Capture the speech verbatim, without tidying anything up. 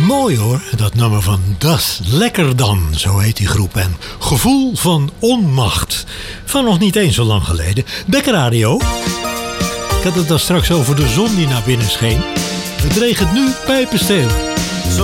Mooi hoor, dat nummer van Das Lekker Dan, zo heet die groep. En Gevoel van Onmacht, van nog niet eens zo lang geleden. Bekker Radio. Ik had het daar straks over de zon die naar binnen scheen. Het regent nu pijpensteel.